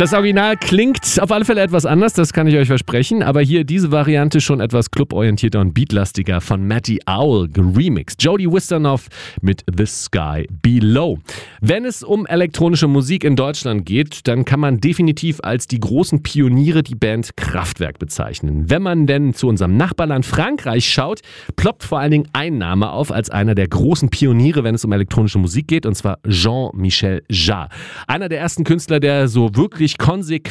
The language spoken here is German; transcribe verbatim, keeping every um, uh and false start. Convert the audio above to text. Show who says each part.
Speaker 1: Das Original klingt auf alle Fälle etwas anders, das kann ich euch versprechen, aber hier diese Variante schon etwas cluborientierter und beatlastiger von Matty Owl geremixed. Jody Wisternoff mit The Sky Below. Wenn es um elektronische Musik in Deutschland geht, dann kann man definitiv als die großen Pioniere die Band Kraftwerk bezeichnen. Wenn man denn zu unserem Nachbarland Frankreich schaut, ploppt vor allen Dingen ein Name auf als einer der großen Pioniere, wenn es um elektronische Musik geht, und zwar Jean-Michel Jarre. Einer der ersten Künstler, der so wirklich konsequent